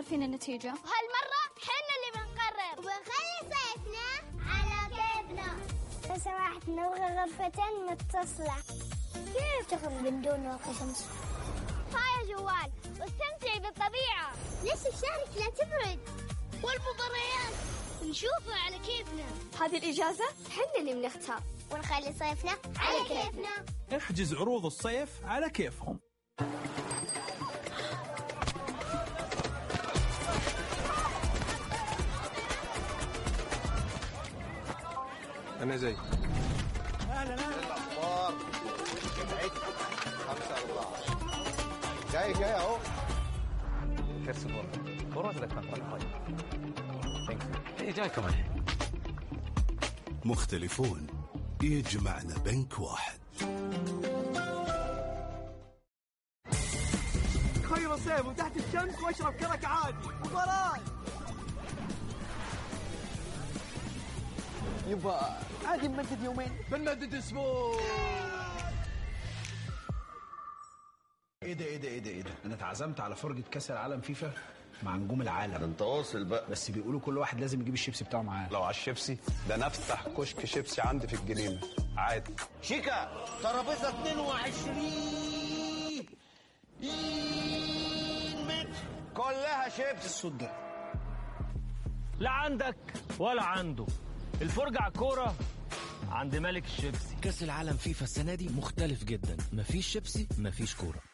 عارفين النتيجة. وهالمرة حنا اللي بنقرر وبنخلي صيفنا على كيفنا. لو سمحت نبغى غرفتين متصلة. كيف تخرج بدون واقي شمس؟ هاي جوال واستمتعي بالطبيعة. ليش الشارع لا تبرد؟ والمباريات نشوفها على كيفنا. هذه الإجازة حنا اللي بنختار ونخلي صيفنا على كيفنا. احجز عروض الصيف على كيفهم. أنا زي أهلا الأخبار 5-4 جاي أهو. First of all, كرة لك جايكم الحين. مختلفون يجمعنا بنك واحد. خير صيف وتحت الشمس واشرب كرك عادي. مباراة يبا عادي نمدد يومين بنمدد اسبوع. ايه ده انا اتعزمت على فرجة كاس العالم فيفا مع نجوم العالم. انت واصل بقى. بس بيقولوا كل واحد لازم يجيب الشيبسي بتاعه معاه. لو على الشيبسي ده نفتح كشك شيبسي عندي في الجنينة عادي. شيكا ترابيزة 22 متر كلها شيبسي. الصوت ده لا عندك ولا عنده. الفرجة على الكورة عند ملك الشيبسي. كاس العالم فيفا السنة دي مختلف جدا، مفيش شيبسي مفيش كورة.